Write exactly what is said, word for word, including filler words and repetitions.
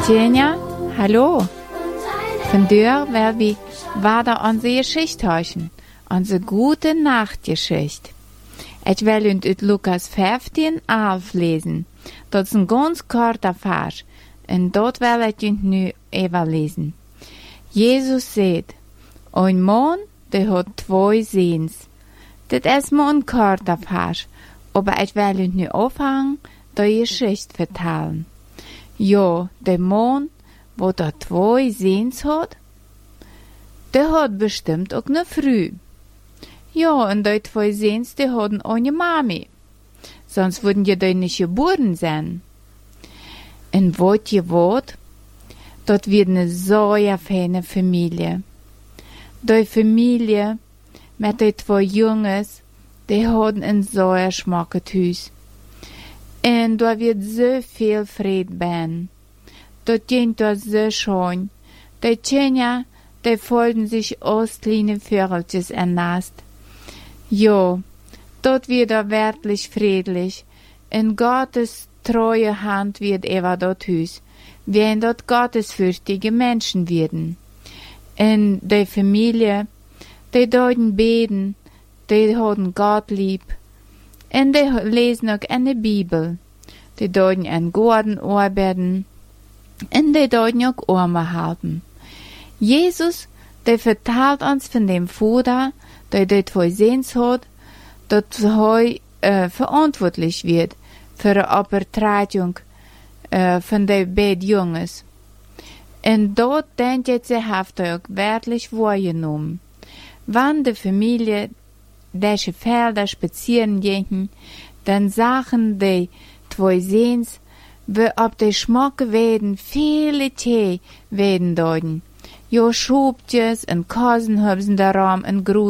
Tjena, hallo. Vandaag wil we verder onze Geschichte hören, onze gute Nachtgeschichte. Ich will uns uit Lukas vijftien, elf lesen. Dat is een ganz korter vers. En dat wil ik uns nu even lesen. Jesus zegt, een man, die had twee zoons. Dit is maar een korter vers, aber ich will uns nu aufhängen, die Geschichte vertellen. Ja, der Mann, wo da zwei Zoons hat, der hat bestimmt auch ne Frau. Ja, und die zwei Zoons, die hatten eine Mami. Sonst würden die da nicht geboren sein. Und wat je wat, dat wird eine sehr feine Familie. Die Familie mit den zwei Jungs, die hatten ein sehr schmackes Haus. Und da wird so viel Fried sein. Dort ging das so schön. Die Kinder, die folgen sich aus kleinen Vögelchen ein Nest. Ja, dort wird er wirklich friedlich. In Gottes treue Hand wird über dort Haus, wenn dort gottesfürchtige Menschen werden. In der Familie, die deuten beten, die haben Gott lieb. Und die lesen auch eine Bibel. Die deuten an Garten arbeiten. Und die deuten auch Arme halten. Jesus, der vertelt uns von dem Vater, der die zwei Sehns hat, dass er äh, verantwortlich wird für die Übertragung äh, von den beiden Jungs. Und dort denkt jetzt, sie hat er auch wirklich wahrgenommen. Wenn die Familie diese Felder spazieren gehen, dann sagen die zwei Sehns, wie ob die Schmocke werden viele Tee werden dort. Ja, Schubtjes und Kasen haben sie darum und Gruß.